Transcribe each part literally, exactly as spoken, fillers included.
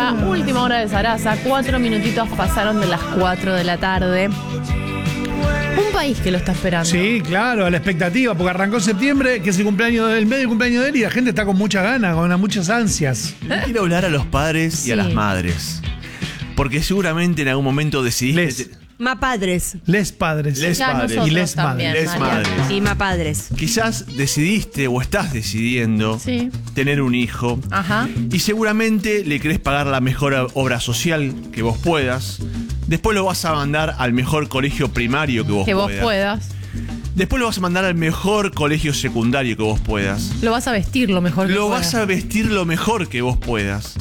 hora, última hora de Sarasa. Cuatro minutitos pasaron de las cuatro de la tarde. Un país que lo está esperando. Sí, claro, a la expectativa, porque arrancó septiembre, que es el cumpleaños del medio cumpleaños de él, y la gente está con muchas ganas, con muchas ansias. Yo quiero hablar a los padres Sí. y a las madres. Porque seguramente en algún momento decidiste. Les, Ma padres. les padres. Les Ya padres. nosotros Y les también, madres. Les María. madres. Y ma padres. Quizás decidiste o estás decidiendo Sí. tener un hijo. Ajá. Y seguramente le querés pagar la mejor obra social que vos puedas. Después lo vas a mandar al mejor colegio primario que vos Que vos puedas. puedas. Después lo vas a mandar al mejor colegio secundario que vos puedas. Lo vas a vestir lo mejor que Lo puedas. vas a vestir lo mejor que vos puedas.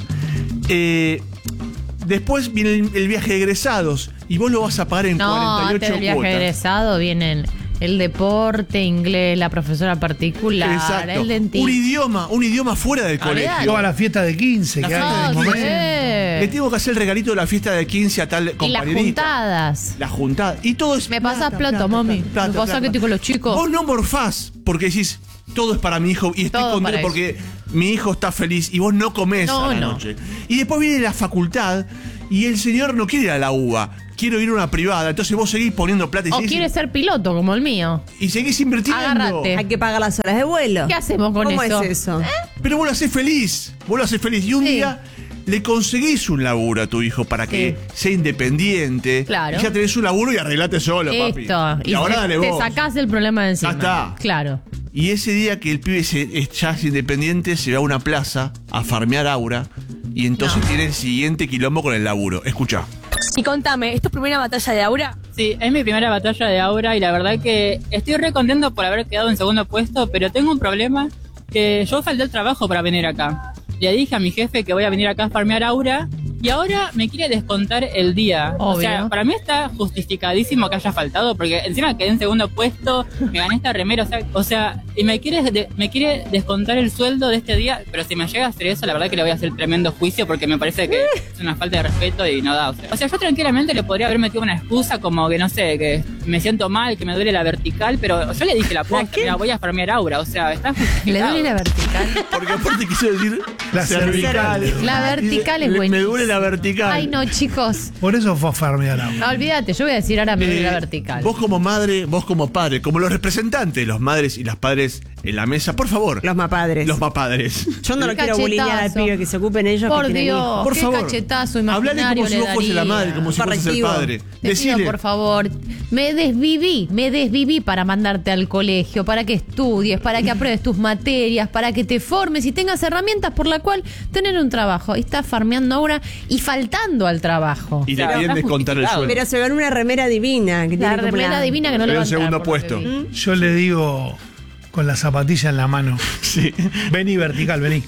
Eh, después viene el, el viaje de egresados y vos lo vas a pagar en No, cuarenta y antes ocho del viaje cuotas. egresado vienen el deporte, inglés, la profesora particular, Exacto. el dentista. Un idioma, un idioma fuera del Olvidate. colegio. Toda la fiesta de quince La que fiesta hay en el de No, momento. Le sí. tengo que hacer el regalito de la fiesta de quince a tal Y las compañerita. juntadas. La juntada. Y todo es Me plata, pasás plata, mami. Me pasás que estoy con los chicos. Vos no morfás porque decís, todo es para mi hijo y estoy Todo contento para porque mi hijo está feliz y vos no comés No, a la no. noche. Y después viene la facultad y el señor no quiere ir a la U B A, quiero ir a una privada. Entonces vos seguís poniendo plata y O seguís, quiere ser piloto como el mío. y seguís invirtiendo. Agárrate. Hay que pagar las horas de vuelo. ¿Qué hacemos con ¿Cómo eso? es eso? Pero vos lo hacés feliz. Vos lo hacés feliz. Y un Sí. día le conseguís un laburo a tu hijo para que sea independiente. Claro. Y ya tenés un laburo y arreglate solo, papi. Listo. Y, ahora te, dale te vos. sacás el problema de encima. Ya está. Claro. Y ese día que el pibe se, es ya es independiente, se va a una plaza a farmear aura. Y entonces No. tiene el siguiente quilombo con el laburo. Escucha. Y contame, ¿es tu primera batalla de Aura? Sí, es mi primera batalla de Aura y la verdad que estoy re contento por haber quedado en segundo puesto, pero tengo un problema que yo falté el trabajo para venir acá. Le dije a mi jefe que voy a venir acá a farmear Aura y ahora me quiere descontar el día. Obvio. O sea, para mí está justificadísimo que haya faltado porque encima quedé en segundo puesto, me gané esta remera, o sea, o sea y me quiere, de- me quiere descontar el sueldo de este día, pero si me llega a hacer eso, la verdad que le voy a hacer tremendo juicio porque me parece que es una falta de respeto y no da. O sea, o sea, yo tranquilamente le podría haber metido una excusa como que no sé, que me siento mal, que me duele la vertical, pero yo le dije la posta, mira, voy a farmear Aura, o sea, está ¿Le justificado. duele la vertical? Porque aparte quiso decir La cervical. La vertical es Le- buenísima. Me duele la vertical. Ay, no, chicos. Por eso fue a farmear agua. No, olvídate, yo voy a decir ahora me duele Eh, la vertical. Vos como madre, vos como padre, como los representantes, los madres y las padres en la mesa, por favor. Los ma padres. Los mapadres. Yo no lo Qué quiero bullyar al cachetazo. pibe, que se ocupen ellos Por que tienen hijos. Dios, Por qué favor. cachetazo Hablale imaginario como si le vos fuese la daría. madre, como si fuese el Correctivo. padre. Te pido, Decile. por favor, me desviví, me desviví para mandarte al colegio, para que estudies, para que apruebes tus materias, para que te formes y tengas herramientas por la cual tener un trabajo. Y estás farmeando ahora y faltando al trabajo. Y le Claro, quieren está descontar el justificado. sueldo. Pero se ganó una remera divina. Que La tiene como remera la- divina que no le Pero va a en segundo entrar, por lo que puesto. vi. Yo le digo con la zapatilla en la mano. Sí. Vení vertical, vení.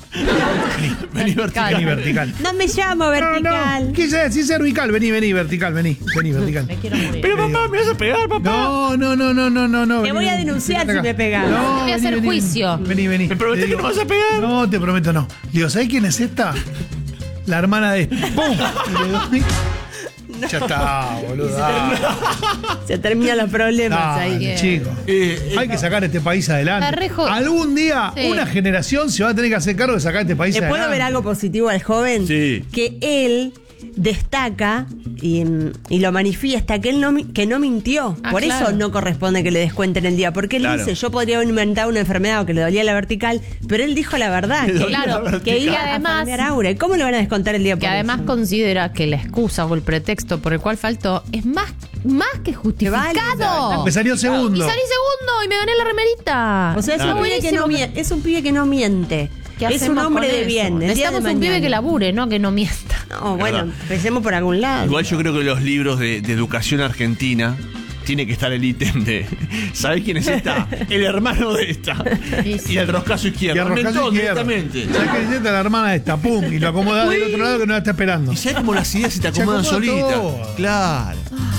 Vení Vertical. Vení vertical. No me llamo No, vertical. no, quise decir cervical. Vení, vení, vertical, vení. Vení, vertical. Me quiero morir. Pero papá, me vas a pegar, papá. No, no, no, no, no, no, no. Te vení, voy a vení, denunciar vení si acá. me pegas. No, Te voy a vení, hacer vení, juicio. Vení, vení. Me prometés Le que digo, no me vas a pegar. No, te prometo no. Digo, ¿sabés quién es esta? La hermana de... ¡Pum! Y le doy- Ya está, boludo. Se terminan los problemas ahí. Dale, chico. Eh, eh, Hay que sacar este país adelante. La rejo- Algún día, Sí. una generación se va a tener que hacer cargo de sacar este país ¿Le adelante. puedo ver algo positivo al joven? Sí. Que él destaca y, y lo manifiesta que él no mi- que no mintió. Ah, Por claro. eso no corresponde que le descuenten el día. Porque él Claro. dice, yo podría haber inventado una enfermedad o que le dolía la vertical, pero él dijo la verdad. Le Que, dolía Claro, la vertical. que iba Y a además- farmear Aura. ¿Y cómo le van a descontar el día por Que además eso? considera que la excusa o el pretexto por el cual faltó es más, más que justificado. válida. Me salió Y segundo. salí segundo y me gané la remerita. O sea, es Está un, pibe que no buenísimo. miente, es un pibe que no miente. ¿Qué Es un hacemos hombre con de eso? bien. El día de Necesitamos un pibe mañana. que labure, no que no mienta. No, bueno, Verdad. empecemos por algún lado. Igual yo creo que los libros de, de educación argentina tiene que estar el ítem de ¿sabés quién es esta? El hermano de esta. Sí, sí. Y el roscazo Y izquierdo. el roscazo Mentón izquierdo. directamente. ¿Sabés qué dice? La hermana de esta, pum, y lo acomodás del otro lado que no la está esperando. Y sabes cómo las ideas se te Se acomodan acomoda solitas. todo. Claro.